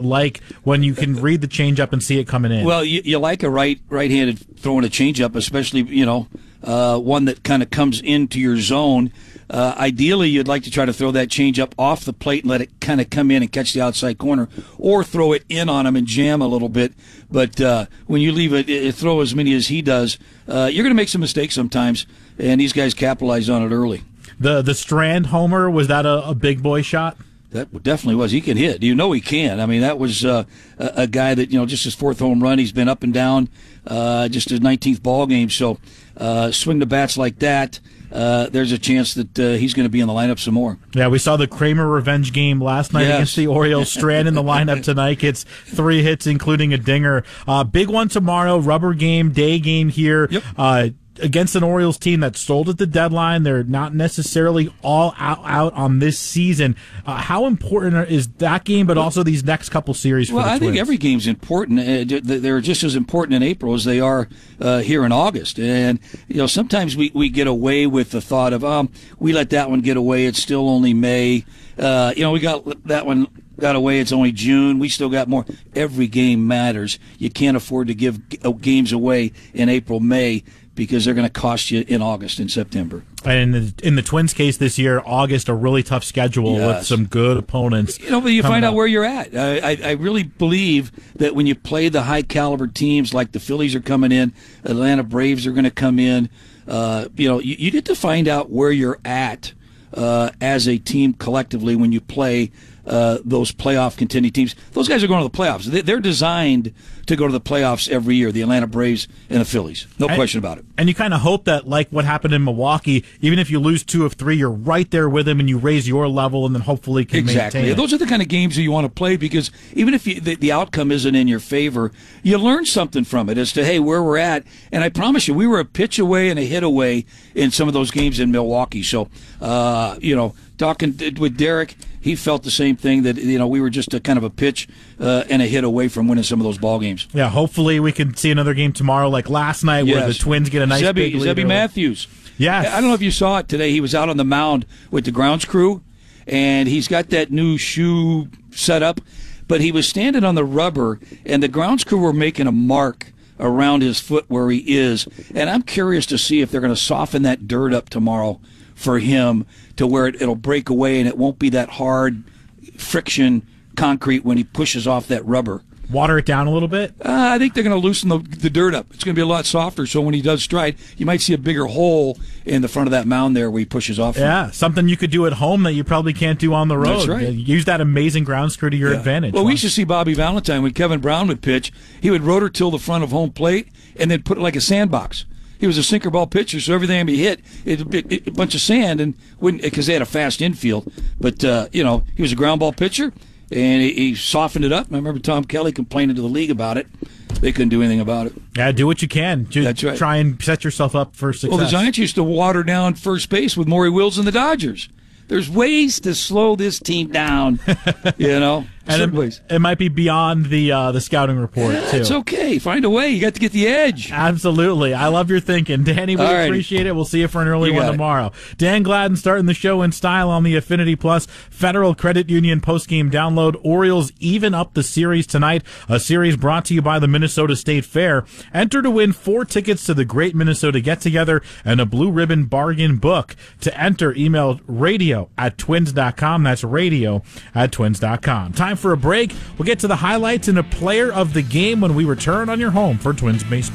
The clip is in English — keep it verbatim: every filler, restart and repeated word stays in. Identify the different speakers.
Speaker 1: like when you can read the changeup and see it coming in?
Speaker 2: Well, you, you like a right right-handed throwing a changeup, especially you know uh, one that kind of comes into your zone. Uh, ideally, you'd like to try to throw that changeup off the plate and let it kind of come in and catch the outside corner, or throw it in on him and jam a little bit. But uh, when you leave it, it, throw as many as he does, uh, you're going to make some mistakes sometimes, and these guys capitalize on it early.
Speaker 1: The the Strand homer, was that a, a big boy shot?
Speaker 2: That definitely was. He can hit. You know he can. I mean, that was uh, a, a guy that, you know, just his fourth home run. He's been up and down, uh, just his nineteenth ball game. So uh, swing the bats like that. Uh, there's a chance that uh, he's going to be in the lineup some more.
Speaker 1: Yeah, we saw the Kramer revenge game last night
Speaker 2: yes.
Speaker 1: against the Orioles. Strand in the lineup tonight gets three hits, including a dinger. Uh, big one tomorrow, rubber game, day game here.
Speaker 2: Yep.
Speaker 1: Uh, against an Orioles team that sold at the deadline. They're not necessarily all out, out on this season. Uh, how important is that game, but also these next couple series for
Speaker 2: well,
Speaker 1: the
Speaker 2: I
Speaker 1: Twins?
Speaker 2: think every game's important. Uh, they're just as important in April as they are uh, here in August. And, you know, sometimes we, we get away with the thought of, um, we let that one get away. It's still only May. Uh, you know, we got that one got away. It's only June. We still got more. Every game matters. You can't afford to give games away in April, May, because they're going to cost you in August and September.
Speaker 1: And in the, in the Twins' case this year, August, a really tough schedule
Speaker 2: yes.
Speaker 1: with some good opponents.
Speaker 2: You know, but you find
Speaker 1: up.
Speaker 2: out where you're at. I, I, I really believe that when you play the high-caliber teams, like the Phillies are coming in, Atlanta Braves are going to come in, uh, you know, you, you get to find out where you're at uh, as a team collectively when you play Uh, those playoff contending teams. Those guys are going to the playoffs. They're designed to go to the playoffs every year, the Atlanta Braves and the Phillies. No
Speaker 1: and,
Speaker 2: question about it.
Speaker 1: And you kind of hope that, like what happened in Milwaukee, even if you lose two of three, you're right there with them and you raise your level and then hopefully can
Speaker 2: exactly.
Speaker 1: maintain it.
Speaker 2: Those are the kind of games that you want to play, because even if you, the, the outcome isn't in your favor, you learn something from it as to, hey, where we're at. And I promise you, we were a pitch away and a hit away in some of those games in Milwaukee. So, uh, you know, talking with Derek, he felt the same thing, that, you know, we were just a kind of a pitch uh, and a hit away from winning some of those ball games.
Speaker 1: Yeah, hopefully we can see another game tomorrow like last night
Speaker 2: yes.
Speaker 1: where the Twins get a nice
Speaker 2: Zebby,
Speaker 1: big lead.
Speaker 2: Zebby Matthews.
Speaker 1: Yes.
Speaker 2: I don't know if you saw it today. He was out on the mound with the grounds crew, and he's got that new shoe set up, but he was standing on the rubber, and the grounds crew were making a mark around his foot where he is. And I'm curious to see if they're going to soften that dirt up tomorrow for him to where it, it'll break away and it won't be that hard friction concrete when he pushes off that rubber.
Speaker 1: Water it down a little bit?
Speaker 2: Uh, I think they're going to loosen the, the dirt up. It's going to be a lot softer, so when he does stride, you might see a bigger hole in the front of that mound there where he pushes off.
Speaker 1: Yeah, something you could do at home that you probably can't do on the road.
Speaker 2: That's right.
Speaker 1: Use that amazing ground screw to your
Speaker 2: yeah.
Speaker 1: advantage.
Speaker 2: Well, we used to see Bobby Valentine when Kevin Brown would pitch. He would rotor till the front of home plate and then put it like a sandbox. He was a sinker ball pitcher, so everything he hit, it, it, it, a bunch of sand, and wouldn't because they had a fast infield. But uh, you know, he was a ground ball pitcher, and he, he softened it up. I remember Tom Kelly complaining to the league about it. They couldn't do anything about it.
Speaker 1: Yeah, do what you can. Just
Speaker 2: That's right.
Speaker 1: Try and set yourself up for success.
Speaker 2: Well, the Giants used to water down first base with Maury Wills and the Dodgers. There's ways to slow this team down, you know.
Speaker 1: And it, it might be beyond the uh, the scouting report,
Speaker 2: yeah,
Speaker 1: too.
Speaker 2: It's okay. Find a way. You got to get the edge.
Speaker 1: Absolutely. I love your thinking. Danny, we
Speaker 2: Alrighty.
Speaker 1: appreciate it. We'll see you for an early
Speaker 2: You
Speaker 1: one
Speaker 2: got it.
Speaker 1: tomorrow. Dan Gladden starting the show in style on the Affinity Plus Federal Credit Union postgame download. Orioles even up the series tonight. A series brought to you by the Minnesota State Fair. Enter to win four tickets to the Great Minnesota Get-Together and a Blue Ribbon Bargain book. To enter, email radio at twins dot com. That's radio at twins dot com. Time for a break. We'll get to the highlights and a player of the game when we return on your home for Twins Baseball.